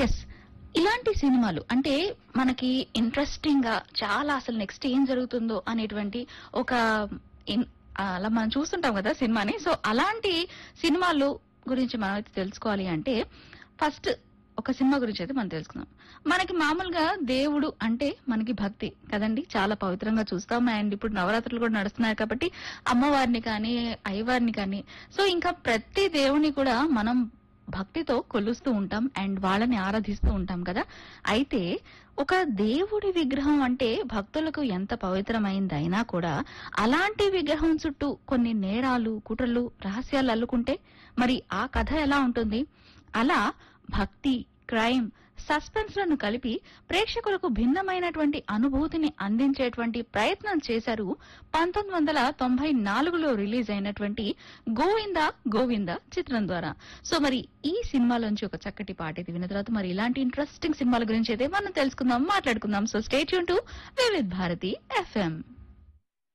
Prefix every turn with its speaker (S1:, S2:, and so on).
S1: Yes. ఇలాంటి సినిమాలు అంటే మనకి ఇంట్రెస్టింగ్ గా చాలా అసలు నెక్స్ట్ ఏం జరుగుతుందో అనేటువంటి ఒక ఇన్- అలా మనం చూస్తుంటాం కదా సినిమాని. సో అలాంటి సినిమాలు గురించి మనం అయితే తెలుసుకోవాలి అంటే ఫస్ట్ ఒక సినిమా గురించి అయితే మనం తెలుసుకుందాం. మనకి మామూలుగా దేవుడు అంటే మనకి భక్తి కదండి, చాలా పవిత్రంగా చూస్తాం. అండ్ ఇప్పుడు నవరాత్రులు కూడా నడుస్తున్నాయి కాబట్టి అమ్మవారిని కానీ అయ్యవారిని కానీ సో ఇంకా ప్రతి దేవుని కూడా మనం భక్తితో కొలుస్తూ ఉంటాం అండ్ వాళ్ళని ఆరాధిస్తూ ఉంటాం కదా. అయితే ఒక దేవుడి విగ్రహం అంటే భక్తులకు ఎంత పవిత్రమైందైనా కూడా అలాంటి విగ్రహం చుట్టూ కొన్ని నేరాలు కుట్రలు రహస్యాలు అల్లుకుంటే మరి ఆ కథ ఎలా ఉంటుంది? అలా భక్తి, క్రైమ్, సస్పెన్స్ లను కలిపి ప్రేక్షకులకు భిన్నమైనటువంటి అనుభూతిని అందించేటువంటి ప్రయత్నం చేశారు 1994లో రిలీజ్ అయినటువంటి గోవిందా గోవిందా చిత్రం ద్వారా. సో మరి ఈ సినిమాలోంచి ఒక చక్కటి పాట అయితే విన్న తర్వాత మరి ఇలాంటి ఇంట్రెస్టింగ్ సినిమాల గురించి అయితే మనం తెలుసుకుందాం, మాట్లాడుకుందాం. So stay tune to Vividh Bharati FM.